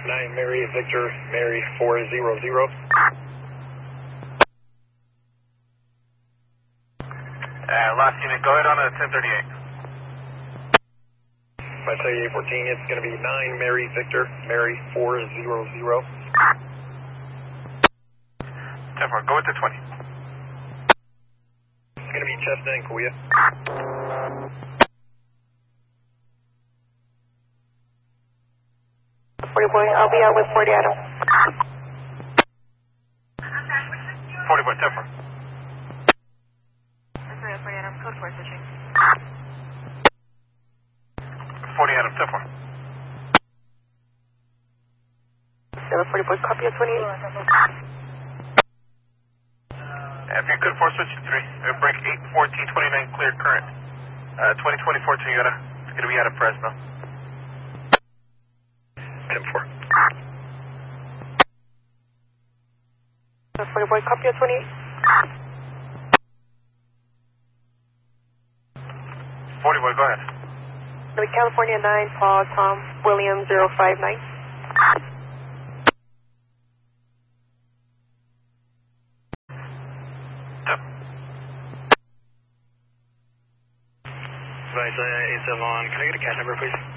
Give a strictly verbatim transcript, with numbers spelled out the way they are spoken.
nine Mary Victor, Mary four zero zero. Uh, last unit, go ahead on a ten thirty-eight. By thirty-eight fourteen, it's going to be nine Mary Victor, Mary four zero zero. ten four, go with the twenty. It's going to be Chestnut and Kauai. forty boy, I'll be out with forty Adam. forty boy, ten four. forty Adam, code four switching. forty Adam, ten four. seven forty boy, copy at twenty-eight. If you could, four switch to three. Uh, break eight fourteen twenty-nine, clear current. Uh, twenty twenty-four Toyota. It's going to be out of Fresno. ten four. forty boy, copy at twenty-eight. forty boy, go ahead. California nine, Paul, Tom, William zero five nine. Advise uh, A seven, can I get a cat number, please?